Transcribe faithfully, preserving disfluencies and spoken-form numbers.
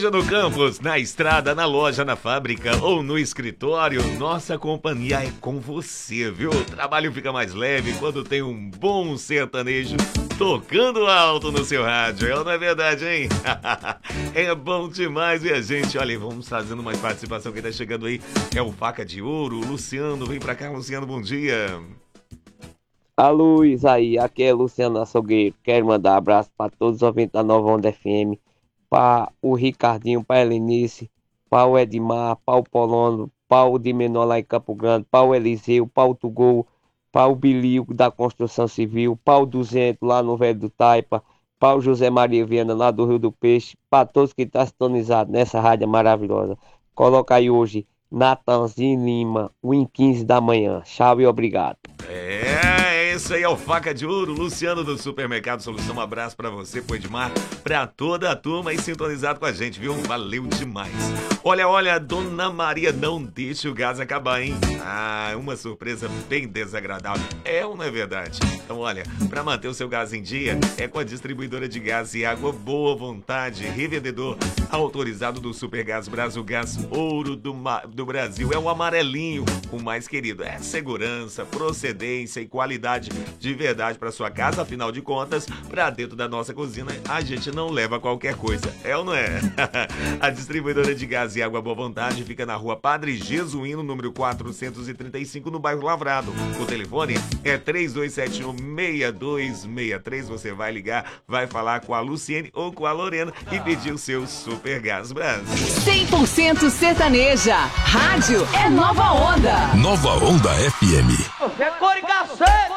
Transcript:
Seja no campus, na estrada, na loja, na fábrica ou no escritório, nossa companhia é com você, viu? O trabalho fica mais leve quando tem um bom sertanejo tocando alto no seu rádio. É ou não é verdade, hein? É bom demais. E a gente, olha, vamos fazendo mais participação. Quem tá chegando aí é o Faca de Ouro, o Luciano. Vem pra cá, Luciano, bom dia. Alô, Isaí, aqui é Luciano Açougueiro. Quero mandar um abraço para todos os ouvintes da Nova Onda F M, para o Ricardinho, para a Helenice, para o Edmar, para o Polono, para o de Menor lá em Campo Grande, para o Eliseu, para o Tugol, para o Bilio da Construção Civil, para o duzentos lá no Velho do Taipa, para o José Maria Viana lá do Rio do Peixe, para todos que estão sintonizados nessa rádio maravilhosa. Coloca aí hoje Natanzinho Lima, um quinze da manhã. Tchau e obrigado. É, esse aí é o Faca de Ouro, Luciano do Supermercado Solução. Um abraço pra você, pro Edmar, pra toda a turma aí sintonizado com a gente, viu? Valeu demais. Olha, olha, Dona Maria, não deixe o gás acabar, hein? Ah, uma surpresa bem desagradável. É ou não é verdade? Então, olha, pra manter o seu gás em dia, é com a distribuidora de gás e água Boa Vontade, revendedor autorizado do Supergás Brasil, Gás Ouro do, do Brasil. É o amarelinho, o mais querido. É segurança, procedência e qualidade de verdade para sua casa. Afinal de contas, para dentro da nossa cozinha, a gente não leva qualquer coisa. É ou não é? A distribuidora de gás e água Boa Vontade fica na rua Padre Jesuíno, número quatrocentos e trinta e cinco, no bairro Lavrado. O telefone é três dois sete um, seis dois seis três. Você vai ligar, vai falar com a Luciene ou com a Lorena e pedir o seu Supergás Brasil. cem por cento sertaneja. Rádio é Nova Onda. Nova Onda F M. É coricaceiro!